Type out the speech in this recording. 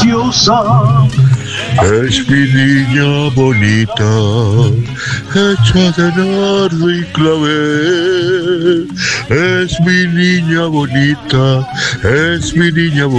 preciosa. Es mi niña bonita, hecha de nardo y clavel. Es mi niña bonita, es mi niña bonita.